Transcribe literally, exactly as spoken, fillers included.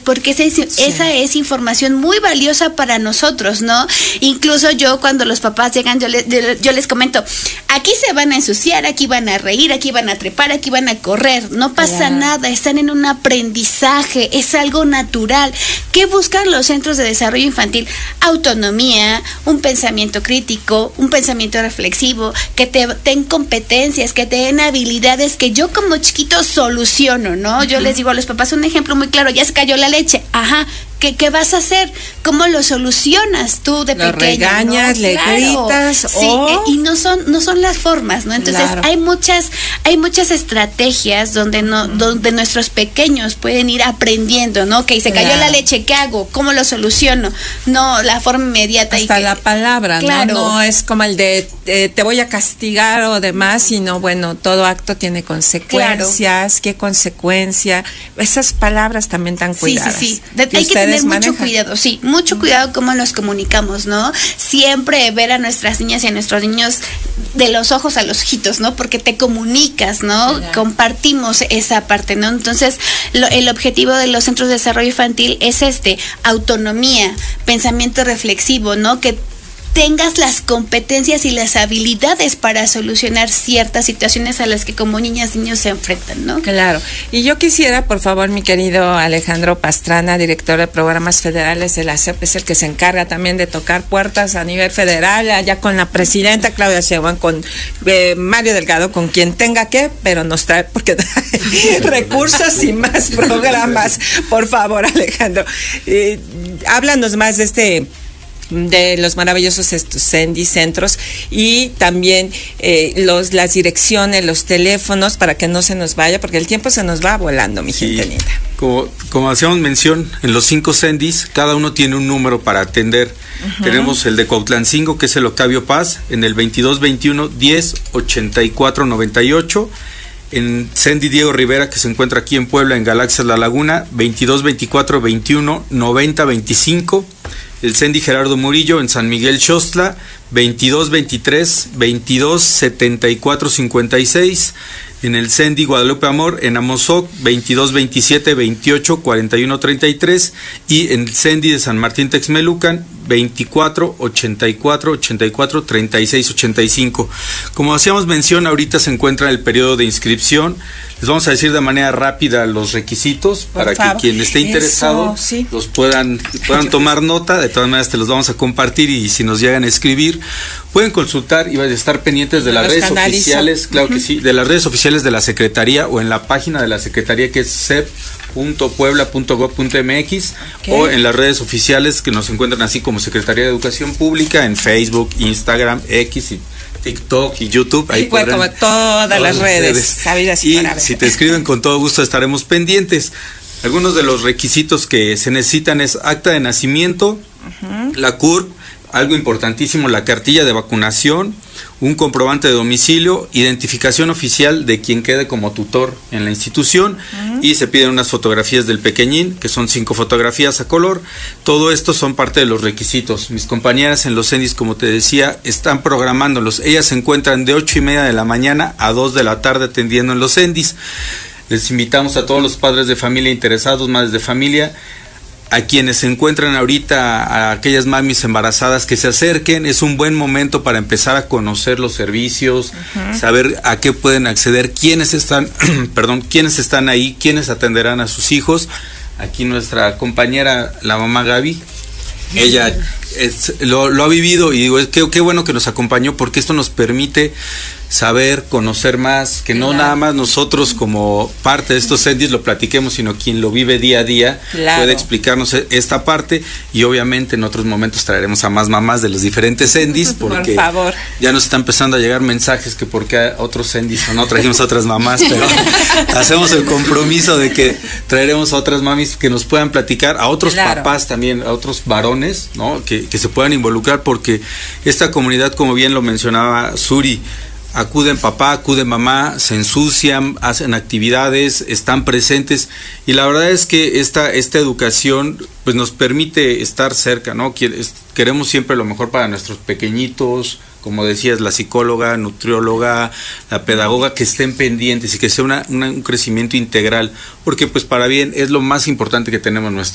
porque esa es, sí. esa es información muy valiosa para nosotros, ¿no? Incluso yo cuando los papás llegan, yo, le, yo, yo les comento, aquí se van a ensuciar, aquí van a reír, aquí van a trepar, aquí van a correr, no pasa claro. nada, están en un aprendizaje, es algo natural. ¿Qué buscan los centros de desarrollo infantil? Autonomía, un pensamiento crítico, un pensamiento reflexivo, que te den competencias, que te den habilidades que yo como chiquito soluciono, ¿no? Yo uh-huh. les digo a los papás un ejemplo muy claro, ya se cayó la leche, ajá, ¿qué, qué vas a hacer? ¿Cómo lo solucionas tú de lo pequeño? Regañas, ¿no? le claro. gritas, sí, o... y no son, no son las formas, ¿no? Entonces claro. hay muchas, hay muchas estrategias donde no, uh-huh. donde nuestros pequeños pueden ir aprendiendo, ¿no? Que se cayó claro. la leche, ¿qué hago? ¿Cómo lo soluciono? No, la forma inmediata. Hasta y que, la palabra, claro. ¿no? No es como el de eh, te voy a castigar o demás, sino bueno, todo acto tiene consecuencias, claro. ¿qué consecuencia? Esas palabras también tan cuidadas. Sí, sí, sí. De, hay que tener manejan. mucho cuidado, sí, mucho cuidado cómo nos comunicamos, ¿no? Siempre ver a nuestras niñas y a nuestros niños de los ojos a los ojitos, ¿no? Porque te comunicas, ¿no? Claro. Compartimos esa parte, ¿no? Entonces, lo, el objetivo de los centros de desarrollo infantil es este, autonomía, pensamiento reflexivo, ¿no? Que tengas las competencias y las habilidades para solucionar ciertas situaciones a las que como niñas y niños se enfrentan, ¿no? Claro. Y yo quisiera, por favor, mi querido Alejandro Pastrana, director de programas federales de la S E P, es el que se encarga también de tocar puertas a nivel federal, allá con la presidenta Claudia Sheinbaum, con eh, Mario Delgado, con quien tenga que, pero nos trae, porque trae recursos y más programas. Por favor, Alejandro, eh, háblanos más de este... de los maravillosos Sendy centros y también eh, los las direcciones, los teléfonos para que no se nos vaya, porque el tiempo se nos va volando, mi sí, gente linda. Como, como hacíamos mención, en los cinco Sendys, cada uno tiene un número para atender. Uh-huh. Tenemos el de Cuautlancingo, que es el Octavio Paz, en el veintidós veintiuno diez ochenta y cuatro noventa y ocho. En Sendy Diego Rivera, que se encuentra aquí en Puebla, en Galaxias La Laguna, veintidós veinticuatro veintiuno noventa veinticinco. El Sendy Gerardo Murillo en San Miguel Xostla, veintidós veintitrés veintidós setenta y cuatro cincuenta y seis. En el Sendy Guadalupe Amor en Amozoc, veintidós veintisiete veintiocho cuarenta y uno treinta y tres. Y en el Sendy de San Martín Texmelucan, veinticuatro ochenta y cuatro ochenta y cuatro treinta y seis ochenta y cinco. Como hacíamos mención, ahorita se encuentra el periodo de inscripción. Les vamos a decir de manera rápida los requisitos para Por favor. que quien esté interesado Eso, sí. los puedan, puedan tomar nota. De todas maneras te los vamos a compartir y si nos llegan a escribir, pueden consultar y estar pendientes de las redes canalizo. oficiales, claro uh-huh. que sí, de las redes oficiales de la Secretaría o en la página de la Secretaría, que es sep punto puebla punto gob punto mx, okay. o en las redes oficiales que nos encuentran así como Secretaría de Educación Pública en Facebook, Instagram, X y TikTok y YouTube. Ahí y pues como todas, todas las redes, sabidas y, y si te escriben, con todo gusto estaremos pendientes. Algunos de los requisitos que se necesitan es acta de nacimiento, uh-huh. la C U R P, algo importantísimo, la cartilla de vacunación, un comprobante de domicilio, identificación oficial de quien quede como tutor en la institución, uh-huh. y se piden unas fotografías del pequeñín, que son cinco fotografías a color. Todo esto son parte de los requisitos. Mis compañeras en los Sendys, como te decía, están programándolos. Ellas se encuentran de ocho y media de la mañana a dos de la tarde atendiendo en los Sendys. Les invitamos a todos los padres de familia interesados, madres de familia, a quienes se encuentran ahorita, a aquellas mamis embarazadas, que se acerquen. Es un buen momento para empezar a conocer los servicios, uh-huh. saber a qué pueden acceder, quiénes están, perdón, quiénes están ahí, quiénes atenderán a sus hijos. Aquí nuestra compañera, la mamá Gaby, ella es, lo, lo ha vivido y digo, qué, qué bueno que nos acompañó, porque esto nos permite saber, conocer más, que no claro. nada más nosotros como parte de estos Sendys lo platiquemos, sino quien lo vive día a día claro. puede explicarnos esta parte. Y obviamente en otros momentos traeremos a más mamás de los diferentes Sendys, porque Por favor. ya nos están empezando a llegar mensajes que por qué a otros Sendys o no trajimos a otras mamás, pero hacemos el compromiso de que traeremos a otras mamis que nos puedan platicar, a otros claro. papás también, a otros varones, ¿no? que, que se puedan involucrar, porque esta comunidad, como bien lo mencionaba Suri, acuden papá, acuden mamá, se ensucian, hacen actividades, están presentes, y la verdad es que esta, esta educación pues nos permite estar cerca, ¿no? Queremos siempre lo mejor para nuestros pequeñitos, como decías, la psicóloga, nutrióloga, la pedagoga, que estén pendientes y que sea una, una, un crecimiento integral, porque pues para bien es lo más importante que tenemos en nuestra